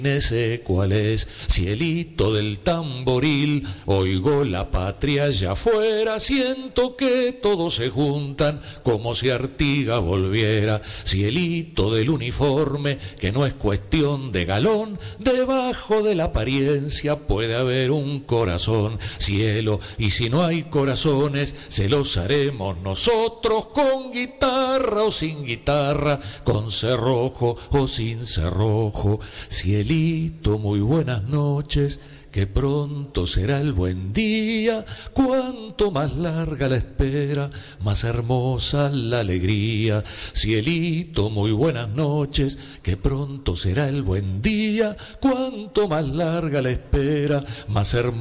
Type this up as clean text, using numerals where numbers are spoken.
Sé cuál es, cielito del tamboril, oigo la patria allá afuera, siento que todos se juntan como si Artigas volviera, cielito del uniforme, que no es cuestión de galón, debajo de la apariencia puede haber un corazón, cielo, y si no hay corazones, se los haremos nosotros con guitarra o sin guitarra, con cerrojo o sin cerrojo, cielito, muy buenas noches, que pronto será el buen día, cuanto más larga la espera, más hermosa la alegría. Cielito, muy buenas noches, que pronto será el buen día, cuanto más larga la espera, más hermosa